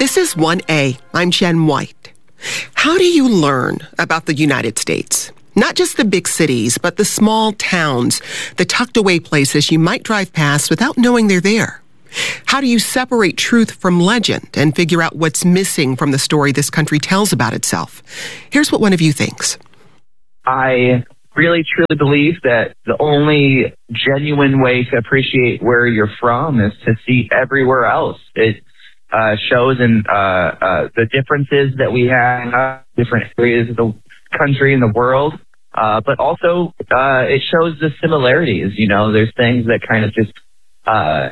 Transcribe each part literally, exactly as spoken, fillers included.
This is one A. I'm Jen White. How do you learn about the United States? Not just the big cities, but the small towns, the tucked away places you might drive past without knowing they're there. How do you separate truth from legend and figure out what's missing from the story this country tells about itself? Here's what one of you thinks. I really, truly believe that the only genuine way to appreciate where you're from is to see everywhere else. It uh, shows in uh, uh, the differences that we have, different areas of the country and the world, uh, but also uh, it shows the similarities. You know, there's things that kind of just uh,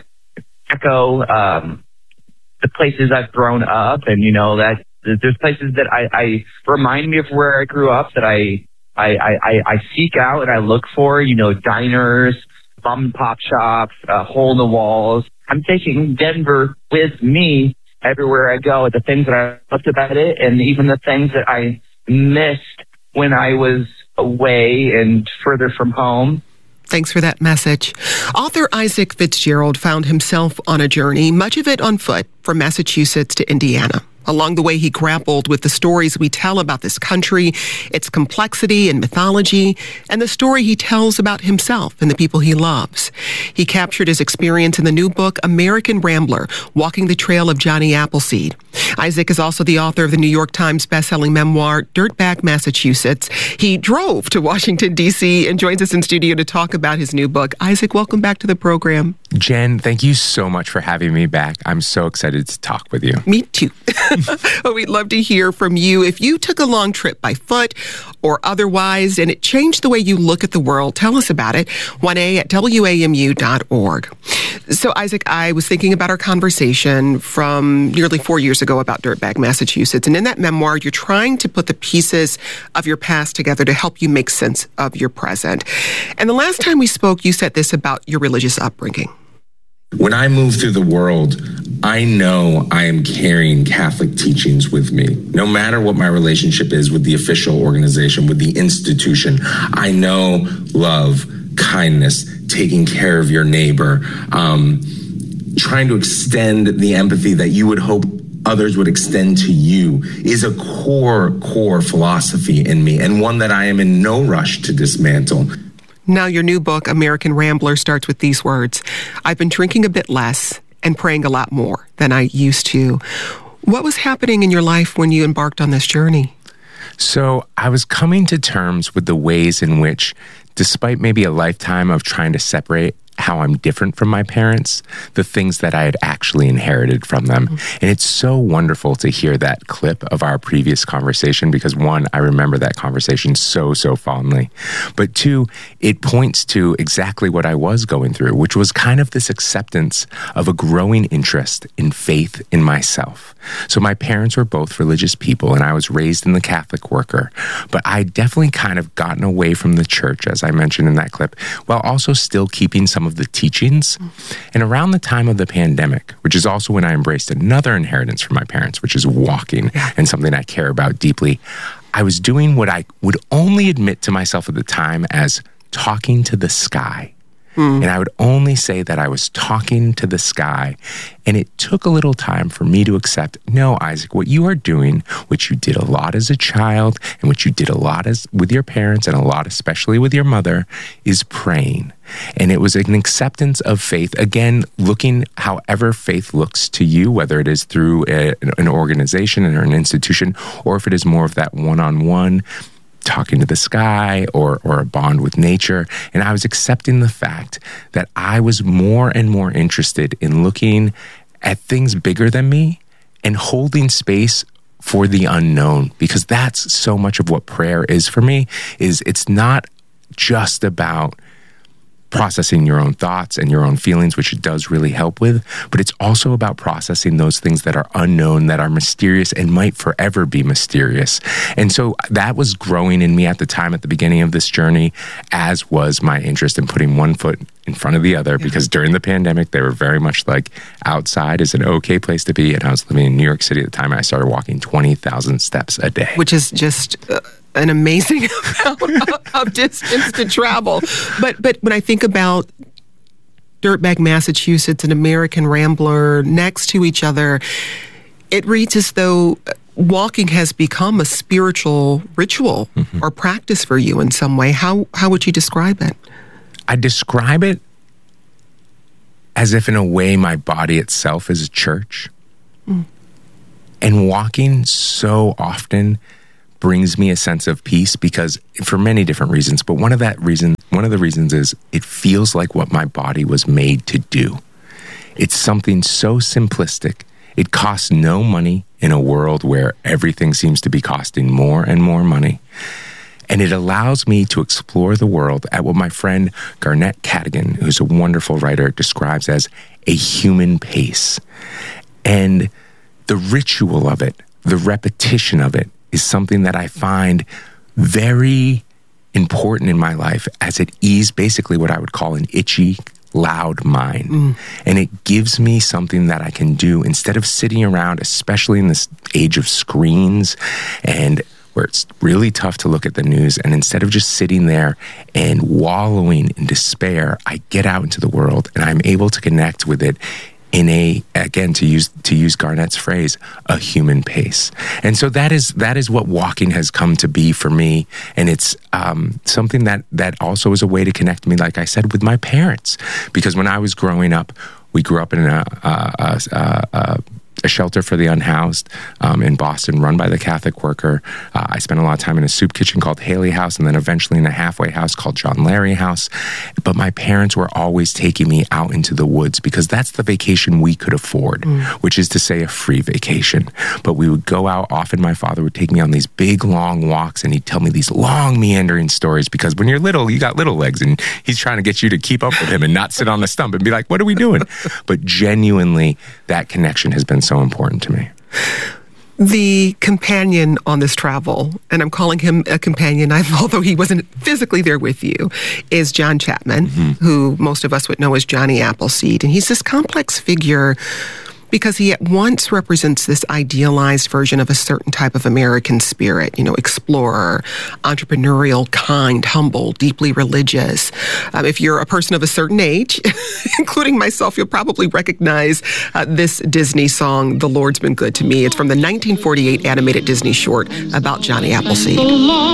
echo um, the places I've grown up, and you know that there's places that I, I remind me of where I grew up that I I, I I seek out and I look for. You know, diners, mom and pop shops, uh, hole in the walls. I'm taking Denver with me everywhere I go. The things that I loved about it, and even the things that I missed when I was away and further from home. Thanks for that message. Author Isaac Fitzgerald found himself on a journey, much of it on foot, from Massachusetts to Indiana. Along the way, he grappled with the stories we tell about this country, its complexity and mythology, and the story he tells about himself and the people he loves. He captured his experience in the new book, American Rambler, Walking the Trail of Johnny Appleseed. Isaac is also the author of the New York Times bestselling memoir, Dirtbag Massachusetts. He drove to Washington, D C and joins us in studio to talk about his new book. Isaac, welcome back to the program. Jen, thank you so much for having me back. I'm so excited to talk with you. Me too. Well, we'd love to hear from you. If you took a long trip by foot or otherwise, and it changed the way you look at the world, tell us about it. one A at W A M U dot org. So, Isaac, I was thinking about our conversation from nearly four years ago about Dirtbag, Massachusetts. And in that memoir, you're trying to put the pieces of your past together to help you make sense of your present. And the last time we spoke, you said this about your religious upbringing. When I move through the world, I know I am carrying Catholic teachings with me. No matter what my relationship is with the official organization, with the institution, I know love, kindness, taking care of your neighbor, um, trying to extend the empathy that you would hope others would extend to you is a core, core philosophy in me, and one that I am in no rush to dismantle. Now, your new book, American Rambler, starts with these words. I've been drinking a bit less and praying a lot more than I used to. What was happening in your life when you embarked on this journey? So I was coming to terms with the ways in which, despite maybe a lifetime of trying to separate how I'm different from my parents, the things that I had actually inherited from them. Mm-hmm. And it's so wonderful to hear that clip of our previous conversation because, one, I remember that conversation so, so fondly. But two, it points to exactly what I was going through, which was kind of this acceptance of a growing interest in faith in myself. So my parents were both religious people, and I was raised in the Catholic worker. But I definitely kind of gotten away from the church, as I mentioned in that clip, while also still keeping some of the teachings. And around the time of the pandemic, which is also when I embraced another inheritance from my parents, which is walking and something I care about deeply, I was doing what I would only admit to myself at the time as talking to the sky. Hmm. And I would only say that I was talking to the sky. And it took a little time for me to accept, no, Isaac, what you are doing, which you did a lot as a child, and which you did a lot as with your parents, and a lot especially with your mother, is praying. And it was an acceptance of faith, again, looking however faith looks to you, whether it is through a, an organization or an institution, or if it is more of that one-on-one, talking to the sky or or a bond with nature. And I was accepting the fact that I was more and more interested in looking at things bigger than me and holding space for the unknown, because that's so much of what prayer is for me. Is it's not just about processing your own thoughts and your own feelings, which it does really help with, but it's also about processing those things that are unknown, that are mysterious, and might forever be mysterious. And so that was growing in me at the time, at the beginning of this journey, as was my interest in putting one foot in front of the other, yeah. because during the pandemic, they were very much like outside is an okay place to be, and I was living in New York City at the time, and I started walking twenty thousand steps a day. Which is just... Uh, an amazing amount of, of distance to travel. But but when I think about Dirtbag, Massachusetts, and American Rambler next to each other, It reads as though walking has become a spiritual ritual mm-hmm. or practice for you in some way. How how would you describe it? I describe it as if in a way my body itself is a church. Mm. And walking so often brings me a sense of peace because for many different reasons, but one of that reason, one of the reasons is it feels like what my body was made to do. It's something so simplistic. It costs no money in a world where everything seems to be costing more and more money. And it allows me to explore the world at what my friend Garnett Cadogan, who's a wonderful writer, describes as a human pace. And the ritual of it, the repetition of it, is something that I find very important in my life as it eases basically what I would call an itchy, loud mind. Mm. And it gives me something that I can do instead of sitting around, especially in this age of screens and where it's really tough to look at the news. And instead of just sitting there and wallowing in despair, I get out into the world and I'm able to connect with it in a, again, to use to use Garnett's phrase, a human pace. And so that is that is what walking has come to be for me. And it's um, something that that also is a way to connect me, like I said, with my parents. Because when I was growing up, we grew up in a, a, a, a a shelter for the unhoused um, in Boston, run by the Catholic Worker. Uh, I spent a lot of time in a soup kitchen called Haley House, and then eventually in a halfway house called John Larry House. But my parents were always taking me out into the woods because that's the vacation we could afford, mm. which is to say a free vacation. But we would go out. Often my father would take me on these big, long walks, and he'd tell me these long, meandering stories because when you're little, you got little legs, and he's trying to get you to keep up with him and not sit on the stump and be like, what are we doing? But genuinely, that connection has been so important to me. The companion on this travel, and I'm calling him a companion, I've, although he wasn't physically there with you, is John Chapman, mm-hmm. who most of us would know as Johnny Appleseed. And he's this complex figure because he at once represents this idealized version of a certain type of American spirit, you know, explorer, entrepreneurial, kind, humble, deeply religious. Um, if you're a person of a certain age, including myself, you'll probably recognize uh, this Disney song, The Lord's Been Good to Me. It's from the nineteen forty-eight animated Disney short about Johnny Appleseed.